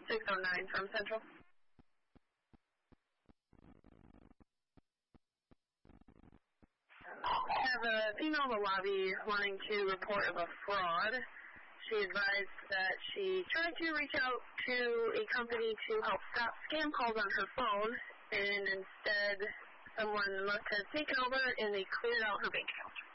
609 from Central. I have a female in the lobby wanting to report of a fraud. She advised that she tried to reach out to a company to help stop scam calls on her phone, and instead someone must have taken over and they cleared out her bank account.